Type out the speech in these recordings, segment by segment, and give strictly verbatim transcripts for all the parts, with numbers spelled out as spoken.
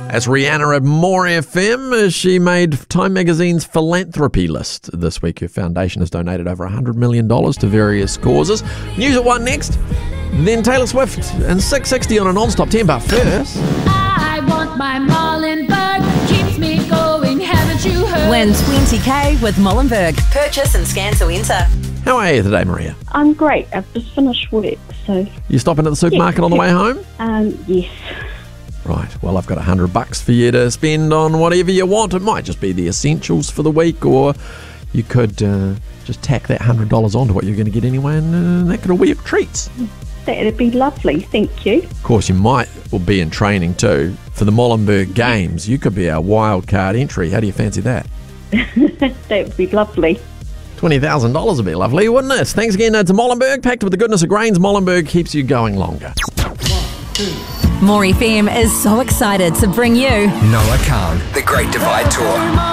That's Rihanna at More F M. She made Time Magazine's philanthropy list this week. Her foundation has donated over one hundred million dollars to various causes. News at one next. Then Taylor Swift and six sixty on a non-stop ten. But first, I want my Molenberg. Keeps me going, haven't you heard? Win twenty K with Molenberg. Purchase and scan to enter. how are you today, Maria? I'm great. I've just finished work, so... You stopping at the supermarket yeah. on the way home? Um, yes. Right, well, I've got a hundred bucks for you to spend on whatever you want. It might just be the essentials for the week, or you could uh, just tack that hundred dollars onto what you're going to get anyway, and uh, that could all be your treats. That'd be lovely, thank you. Of course, you might well be in training too for the Molenberg Games. You could be our wild card entry. How do you fancy that? That would be lovely. twenty thousand dollars would be lovely, wouldn't it? Thanks again uh, to Molenberg. Packed with the goodness of grains, Molenberg keeps you going longer. More F M is so excited to bring you Noah Khan, The Great Divide Tour.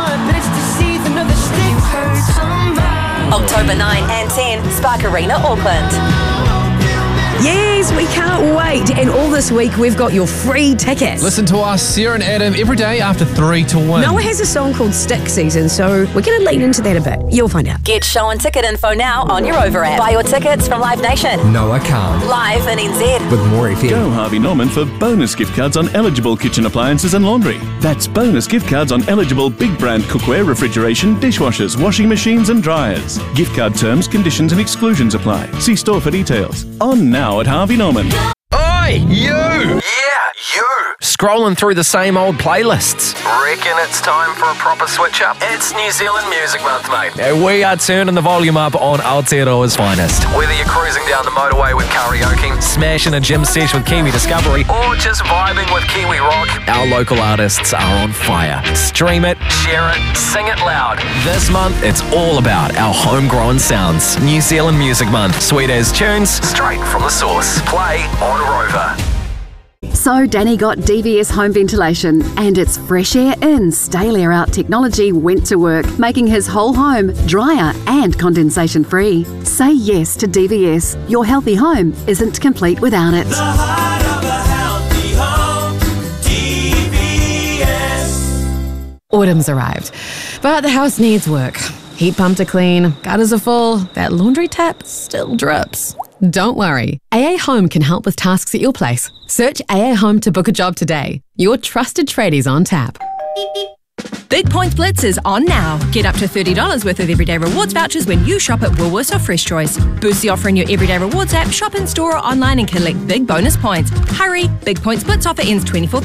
October ninth and tenth, Spark Arena, Auckland. Yes, we can't wait. And all this week, we've got your free tickets. Listen to us, Sarah and Adam, every day after three to win. Noah has a song called Stick Season, so we're going to lean into that a bit. You'll find out. Get show and ticket info now on your Over app. Buy your tickets from Live Nation. Noah Khan, Live in N Z. with More F M. Go Harvey Norman for bonus gift cards on eligible kitchen appliances and laundry. That's bonus gift cards on eligible big brand cookware, refrigeration, dishwashers, washing machines and dryers. Gift card terms, conditions and exclusions apply. See store for details. On now at Harvey Norman. Oi, you! Yeah, you! Scrolling through the same old playlists. Reckon it's time for a proper switch up? It's New Zealand Music Month, mate. Yeah, we are turning the volume up on Aotearoa's finest. Whether you're cruising down the motorway with karaoke, Smashing a gym sesh with Kiwi Discovery, or just vibing with Kiwi Rock, our local artists are on fire. Stream it. share it, sing it loud. This month, it's all about our homegrown sounds. New Zealand Music Month. Sweet as tunes. Straight from the source. Play on Rover. So Danny got D V S Home Ventilation, and its fresh air in, stale air out technology went to work, making his whole home drier and condensation free. Say yes to D V S. Your healthy home isn't complete without it. The heart of a healthy home, D V S. Autumn's arrived, but the house needs work. Heat pump to clean, gutters are full, that laundry tap still drips. Don't worry, A A Home can help with tasks at your place. Search A A Home to book a job today. Your trusted tradies on tap. Big Points Blitz is on now. Get up to thirty dollars worth of Everyday Rewards vouchers when you shop at Woolworths or Fresh Choice. Boost the offer in your Everyday Rewards app, shop in store or online and collect big bonus points. Hurry! Big Points Blitz offer ends twenty-fourth